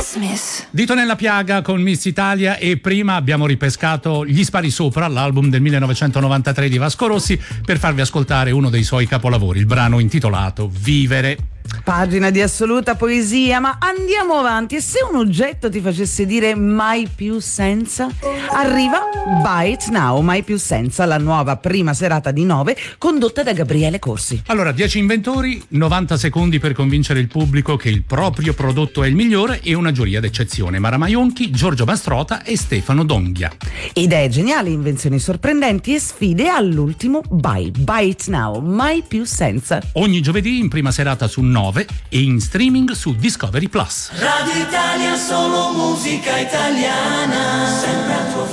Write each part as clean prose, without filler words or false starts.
Christmas. Dito nella piaga con Miss Italia, e prima abbiamo ripescato Gli spari sopra, l'album del 1993 di Vasco Rossi, per farvi ascoltare uno dei suoi capolavori, il brano intitolato Vivere. Pagina di assoluta poesia, ma andiamo avanti. E se un oggetto ti facesse dire mai più senza? Arriva Buy It Now, mai più senza, la nuova prima serata di 9 condotta da Gabriele Corsi. Allora, 10 inventori, 90 secondi per convincere il pubblico che il proprio prodotto è il migliore e una giuria d'eccezione: Mara Maionchi, Giorgio Mastrota e Stefano Donghia. Idee geniali, invenzioni sorprendenti e sfide all'ultimo Buy It Now, mai più senza. Ogni giovedì in prima serata su 9 e in streaming su Discovery Plus. Radio Italia, solo musica italiana, sempre al tuo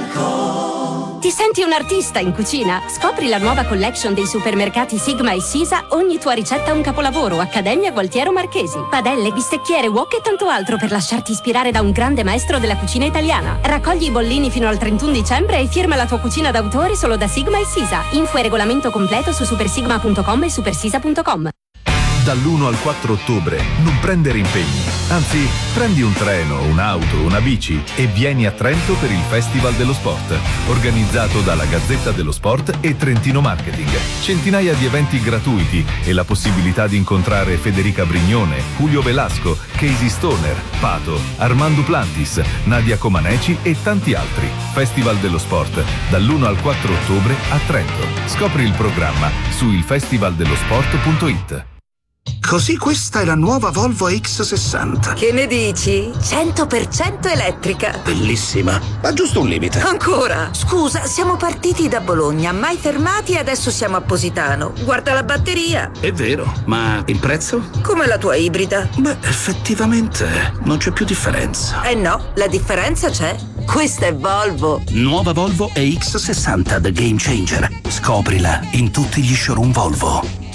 fianco. Ti senti un artista in cucina? Scopri la nuova collection dei supermercati Sigma e Sisa. Ogni tua ricetta un capolavoro. Accademia Gualtiero Marchesi. Padelle, bistecchiere, wok e tanto altro per lasciarti ispirare da un grande maestro della cucina italiana. Raccogli i bollini fino al 31 dicembre e firma la tua cucina d'autore solo da Sigma e Sisa. Info e regolamento completo su supersigma.com e supersisa.com. Dall'1 al 4 ottobre non prendere impegni, anzi prendi un treno, un'auto, una bici e vieni a Trento per il Festival dello Sport, organizzato dalla Gazzetta dello Sport e Trentino Marketing. Centinaia di eventi gratuiti e la possibilità di incontrare Federica Brignone, Julio Velasco, Casey Stoner, Pato, Armando Plantis, Nadia Comaneci e tanti altri. Festival dello Sport dall'1 al 4 ottobre a Trento. Scopri il programma su ilfestivaldellosport.it. Così questa è la nuova Volvo X60. Che ne dici? 100% elettrica. Bellissima. Ma giusto un limite. Ancora? Scusa, siamo partiti da Bologna, mai fermati e adesso siamo a Positano. Guarda la batteria. È vero, ma il prezzo? Come la tua ibrida. Beh, effettivamente non c'è più differenza. Eh no, la differenza c'è. Questa è Volvo. Nuova Volvo EX60 The Game Changer. Scoprila in tutti gli showroom Volvo.